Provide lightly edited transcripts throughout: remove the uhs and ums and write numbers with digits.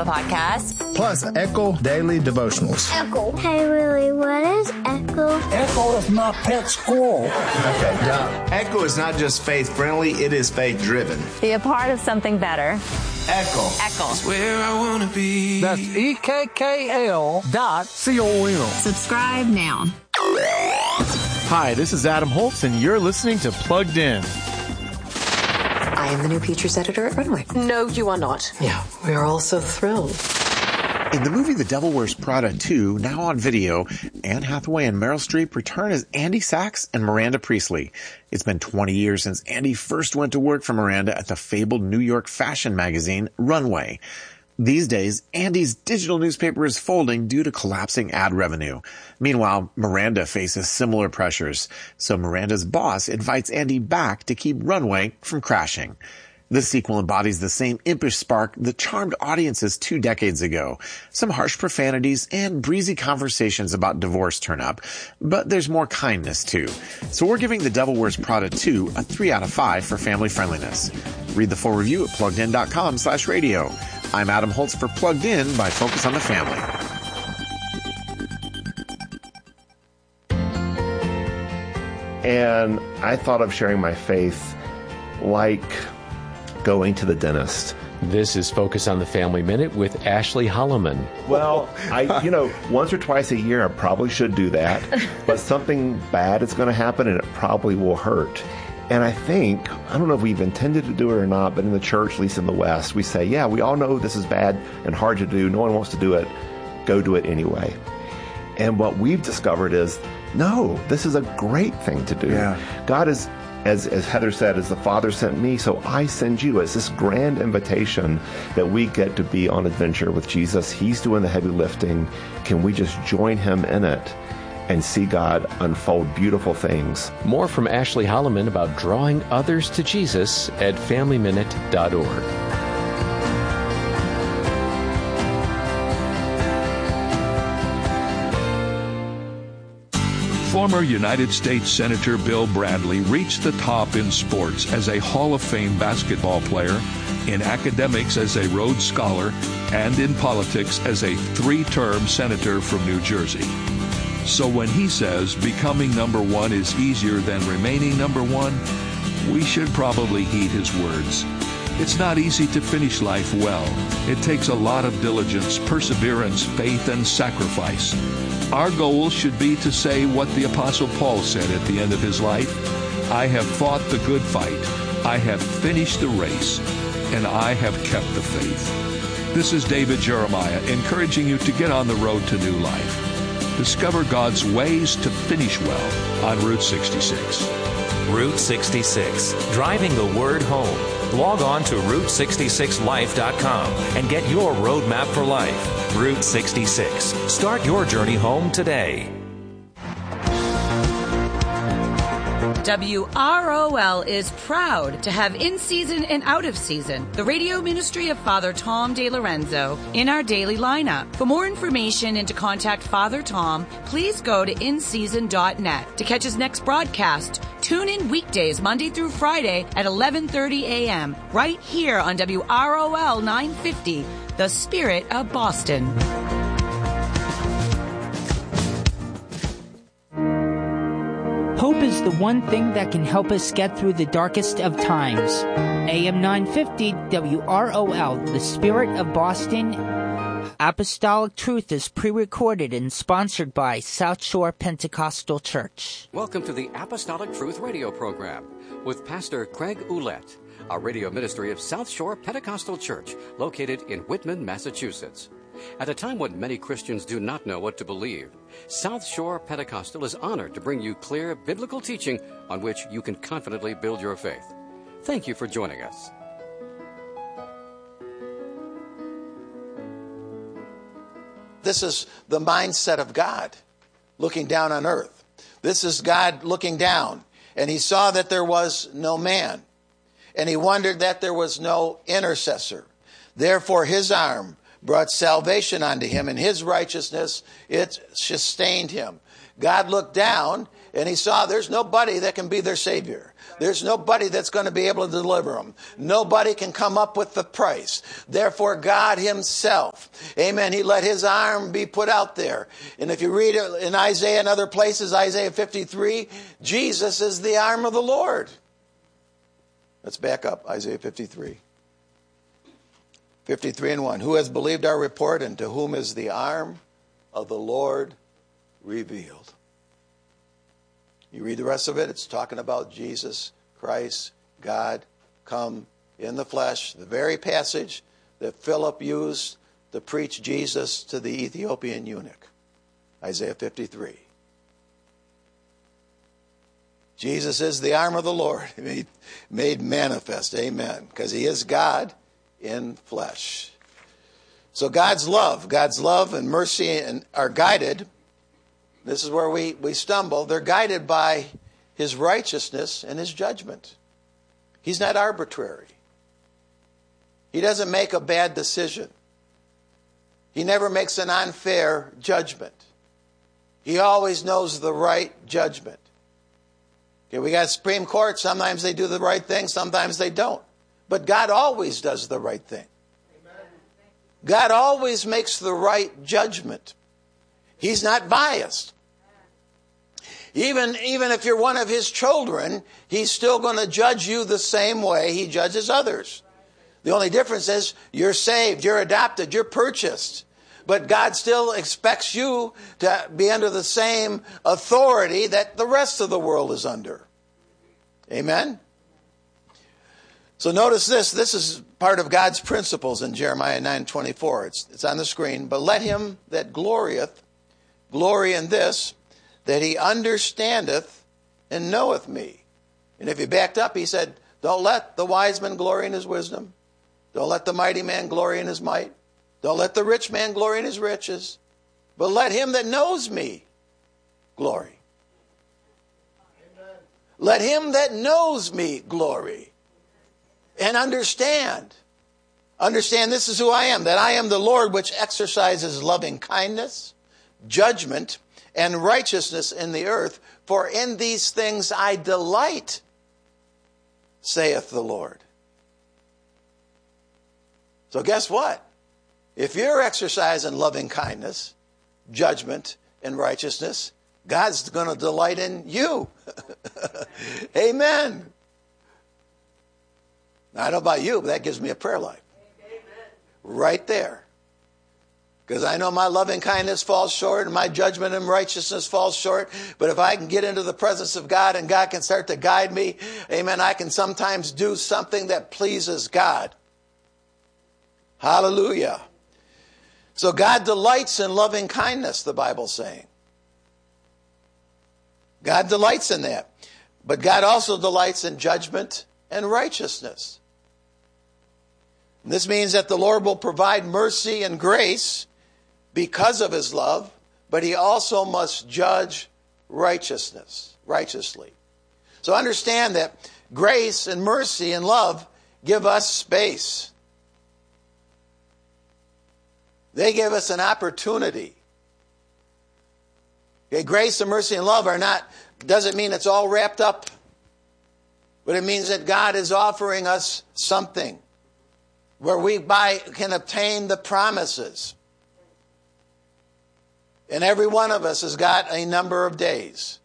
Alpha podcast. Plus Echo Daily Devotionals. Echo. Hey, Willie, what is Echo? Echo is my pet squirrel. Okay, yeah. Echo is not just faith-friendly, it is faith-driven. Be a part of something better. Echo. Echo. Where I want to be. That's EKKL.com. Subscribe now. Hi, this is Adam Holtz, and you're listening to Plugged In. I am the new features editor at Runway. No, you are not. Yeah, we are all so thrilled. In the movie The Devil Wears Prada 2, now on video, Anne Hathaway and Meryl Streep return as Andy Sachs and Miranda Priestley. It's been 20 years since Andy first went to work for Miranda at the fabled New York fashion magazine, Runway. These days, Andy's digital newspaper is folding due to collapsing ad revenue. Meanwhile, Miranda faces similar pressures, so Miranda's boss invites Andy back to keep Runway from crashing. This sequel embodies the same impish spark that charmed audiences 2 decades ago. Some harsh profanities and breezy conversations about divorce turn up, but there's more kindness too. So we're giving The Devil Wears Prada 2 a 3 out of 5 for family friendliness. Read the full review at pluggedin.com/radio. I'm Adam Holtz for Plugged In by Focus on the Family. And I thought of sharing my faith like going to the dentist. This is Focus on the Family Minute with Ashley Holloman. Well, once or twice a year, I probably should do that, but something bad is going to happen and it probably will hurt. And I don't know if we've intended to do it or not, but in the church, at least in the West, we say, yeah, we all know this is bad and hard to do. No one wants to do it. Go do it anyway. And what we've discovered is, no, this is a great thing to do. Yeah. God is, as Heather said, as the Father sent me, so I send you. It's this grand invitation that we get to be on adventure with Jesus. He's doing the heavy lifting. Can we just join him in it and see God unfold beautiful things? More from Ashley Holloman about drawing others to Jesus at FamilyMinute.org. Former United States Senator Bill Bradley reached the top in sports as a Hall of Fame basketball player, in academics as a Rhodes Scholar, and in politics as a 3-term senator from New Jersey. So when he says becoming number one is easier than remaining number one, we should probably heed his words. It's not easy to finish life well. It takes a lot of diligence, perseverance, faith, and sacrifice. Our goal should be to say what the Apostle Paul said at the end of his life: I have fought the good fight, I have finished the race, and I have kept the faith. This is David Jeremiah encouraging you to get on the road to new life. Discover God's ways to finish well on Route 66. Route 66, driving the word home. Log on to Route66Life.com and get your roadmap for life. Route 66. Start your journey home today. WROL is proud to have in season and out of season the radio ministry of Father Tom DeLorenzo in our daily lineup. For more information and to contact Father Tom, please go to inseason.net. To catch his next broadcast, tune in weekdays Monday through Friday at 11:30 a.m. right here on WROL 950, the Spirit of Boston. Hope is the one thing that can help us get through the darkest of times. AM 950 WROL, the Spirit of Boston. Apostolic Truth is pre-recorded and sponsored by South Shore Pentecostal Church. Welcome to the Apostolic Truth radio program with Pastor Craig Ouellette, a radio ministry of South Shore Pentecostal Church located in Whitman, Massachusetts. At a time when many Christians do not know what to believe, South Shore Pentecostal is honored to bring you clear biblical teaching on which you can confidently build your faith. Thank you for joining us. This is the mindset of God looking down on earth. This is God looking down, and he saw that there was no man, and he wondered that there was no intercessor. Therefore, his arm brought salvation unto him, and his righteousness, it sustained him. God looked down, And he saw there's nobody that can be their Savior. There's nobody that's going to be able to deliver them. Nobody can come up with the price. Therefore, God himself, amen, he let his arm be put out there. And if you read it in Isaiah and other places, Isaiah 53, Jesus is the arm of the Lord. Let's back up, Isaiah 53. 53:1. Who has believed our report, and to whom is the arm of the Lord revealed? You read the rest of it, it's talking about Jesus Christ, God, come in the flesh. The very passage that Philip used to preach Jesus to the Ethiopian eunuch. Isaiah 53. Jesus is the arm of the Lord, made manifest. Amen. Because he is God in flesh. So God's love and mercy are guided. This is where we stumble. They're guided by his righteousness and his judgment. He's not arbitrary. He doesn't make a bad decision. He never makes an unfair judgment. He always knows the right judgment. Okay, we got Supreme Court. Sometimes they do the right thing, sometimes they don't. But God always does the right thing. God always makes the right judgment. He's not biased. Even if you're one of his children, he's still going to judge you the same way he judges others. The only difference is you're saved, you're adopted, you're purchased. But God still expects you to be under the same authority that the rest of the world is under. Amen? So notice this. This is part of God's principles in Jeremiah 9:24. It's on the screen. But let him that glorieth glory in this, that he understandeth and knoweth me. And if he backed up, he said, don't let the wise man glory in his wisdom. Don't let the mighty man glory in his might. Don't let the rich man glory in his riches. But let him that knows me glory. Amen. Let him that knows me glory. And understand. Understand this is who I am. That I am the Lord which exercises loving kindness, judgment, and righteousness in the earth. For in these things I delight, saith the Lord. So guess what? If you're exercising loving kindness, judgment, and righteousness, God's going to delight in you. Amen. Now, I don't know about you, but that gives me a prayer life. Amen. Right there. Because I know my loving kindness falls short and my judgment and righteousness falls short. But if I can get into the presence of God and God can start to guide me, amen, I can sometimes do something that pleases God. Hallelujah. So God delights in loving kindness, the Bible's saying. God delights in that. But God also delights in judgment and righteousness. And this means that the Lord will provide mercy and grace because of his love, but he also must judge righteously. So understand that grace and mercy and love give us space. They give us an opportunity. Okay, grace and mercy and love doesn't mean it's all wrapped up, but it means that God is offering us something where we can obtain the promises. And every one of us has got a number of days.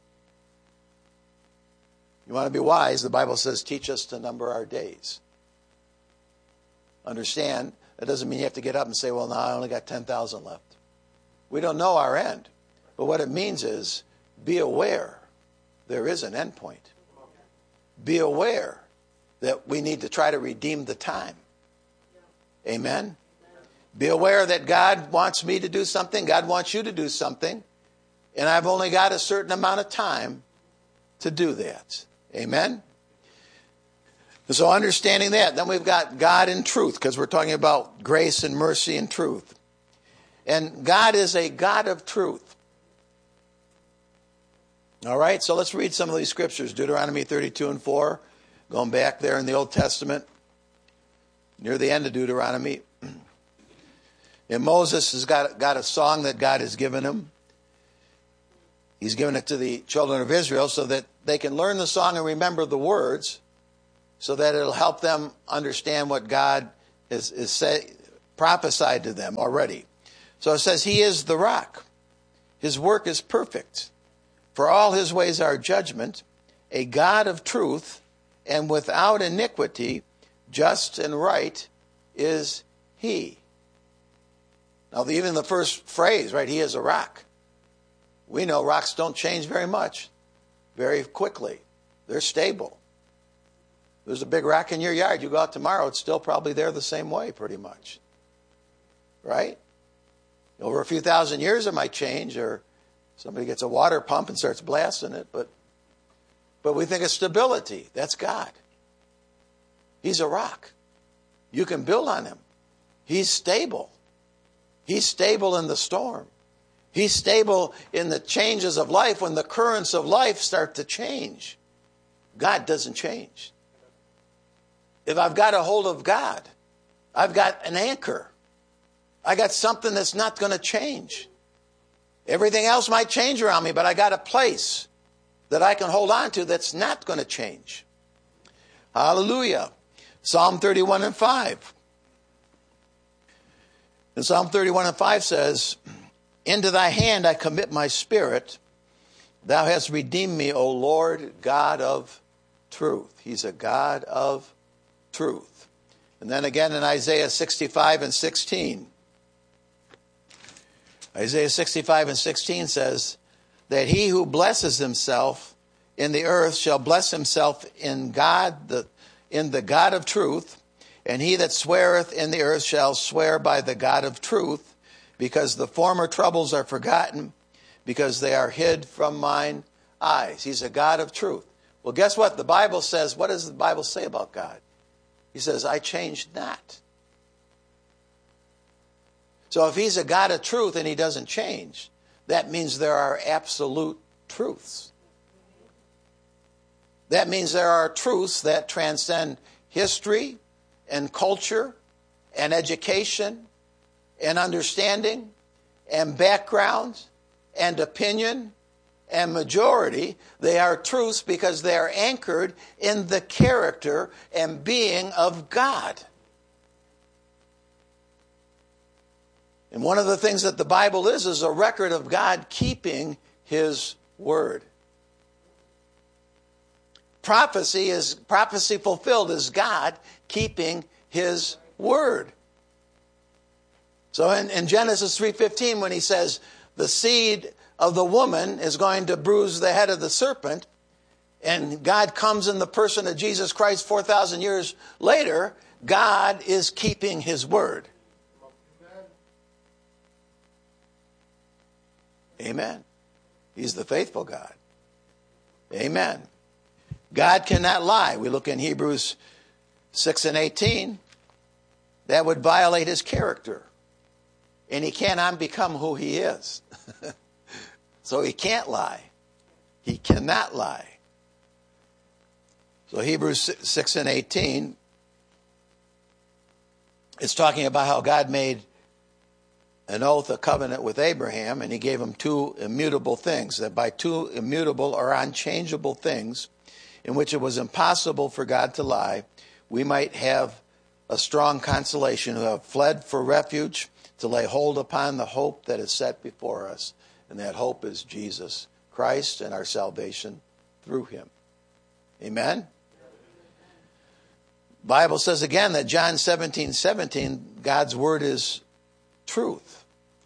You want to be wise, the Bible says, teach us to number our days. Understand, that doesn't mean you have to get up and say, well, now I only got 10,000 left. We don't know our end. But what it means is, be aware there is an end point. Be aware that we need to try to redeem the time. Amen? Be aware that God wants me to do something. God wants you to do something. And I've only got a certain amount of time to do that. Amen? So understanding that, then we've got God in truth, because we're talking about grace and mercy and truth. And God is a God of truth. All right, so let's read some of these scriptures. Deuteronomy 32:4, going back there in the Old Testament, near the end of Deuteronomy. And Moses has got a song that God has given him. He's given it to the children of Israel so that they can learn the song and remember the words, so that it'll help them understand what God is prophesied to them already. So it says, He is the rock. His work is perfect. For all His ways are judgment, a God of truth, and without iniquity, just and right is He. Now, even the first phrase, right, He is a rock. We know rocks don't change very much, very quickly. They're stable. There's a big rock in your yard. You go out tomorrow, it's still probably there the same way, pretty much. Right? Over a few thousand years, it might change, or somebody gets a water pump and starts blasting it. But we think of stability. That's God. He's a rock. You can build on Him. He's stable. He's stable in the storm. He's stable in the changes of life when the currents of life start to change. God doesn't change. If I've got a hold of God, I've got an anchor. I got something that's not going to change. Everything else might change around me, but I got a place that I can hold on to that's not going to change. Hallelujah. Psalm 31 and 5. And Psalm 31 and 5 says, Into thy hand I commit my spirit. Thou hast redeemed me, O Lord, God of truth. He's a God of truth. And then again in Isaiah 65 and 16. Isaiah 65 and 16 says that he who blesses himself in the earth shall bless himself in God, in the God of truth. And he that sweareth in the earth shall swear by the God of truth, because the former troubles are forgotten, because they are hid from mine eyes. He's a God of truth. Well, guess what? The Bible says, what does the Bible say about God? He says, I changed not. So if He's a God of truth and He doesn't change, that means there are absolute truths. That means there are truths that transcend history and culture and education and understanding and background and opinion and majority. They are truths because they are anchored in the character and being of God. And one of the things that the Bible is a record of God keeping His word. Prophecy fulfilled is God keeping His word. So in Genesis 3:15, when He says the seed of the woman is going to bruise the head of the serpent, and God comes in the person of Jesus Christ 4,000 years later, God is keeping His word. Amen. He's the faithful God. Amen. God cannot lie. We look in Hebrews 6 and 18. That would violate His character. And He cannot become who He is. So He can't lie. He cannot lie. So Hebrews 6 and 18, it's talking about how God made an oath, a covenant with Abraham, and He gave him two immutable things, that by two immutable or unchangeable things, in which it was impossible for God to lie, we might have a strong consolation, who have fled for refuge to lay hold upon the hope that is set before us. And that hope is Jesus Christ and our salvation through Him. Amen? The Bible says again that John 17:17, God's word is truth.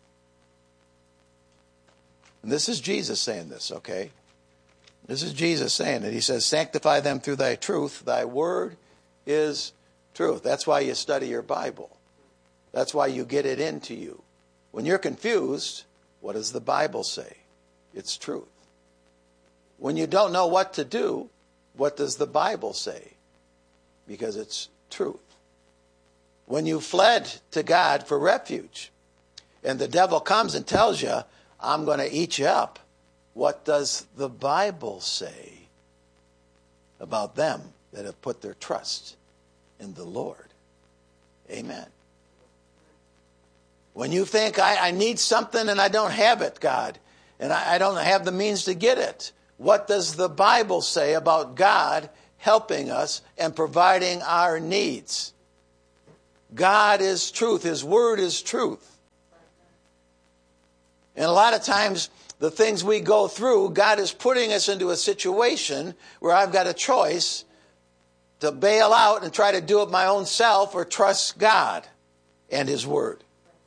And this is Jesus saying this, okay? This is Jesus saying it. He says, sanctify them through thy truth. Thy word is truth. That's why you study your Bible. That's why you get it into you. When you're confused, what does the Bible say? It's truth. When you don't know what to do, what does the Bible say? Because it's truth. When you fled to God for refuge, and the devil comes and tells you, I'm going to eat you up, what does the Bible say about them that have put their trust in the Lord? Amen. When you think, I need something and I don't have it, God, and I don't have the means to get it. What does the Bible say about God helping us and providing our needs? God is truth. His word is truth. And a lot of times, the things we go through, God is putting us into a situation where I've got a choice to bail out and try to do it my own self or trust God and His word.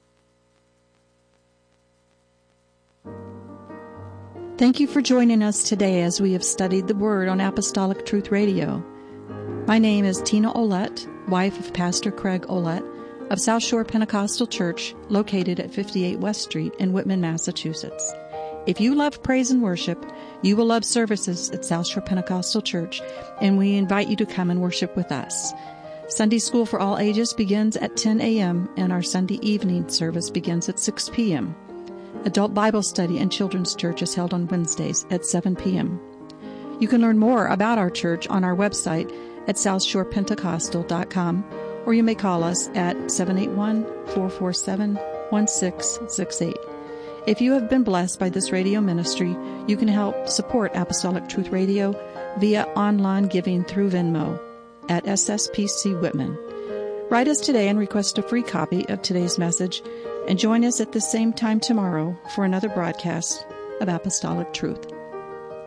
Thank you for joining us today as we have studied the Word on Apostolic Truth Radio. My name is Tina Ouellette, wife of Pastor Craig Ouellette of South Shore Pentecostal Church, located at 58 West Street in Whitman, Massachusetts. If you love praise and worship, you will love services at South Shore Pentecostal Church, and we invite you to come and worship with us. Sunday School for all ages begins at 10 a.m., and our Sunday evening service begins at 6 p.m. Adult Bible Study and Children's Church is held on Wednesdays at 7 p.m. You can learn more about our church on our website at southshorepentecostal.com, or you may call us at 781-447-1668. If you have been blessed by this radio ministry, you can help support Apostolic Truth Radio via online giving through Venmo at SSPC Whitman. Write us today and request a free copy of today's message, and join us at the same time tomorrow for another broadcast of Apostolic Truth.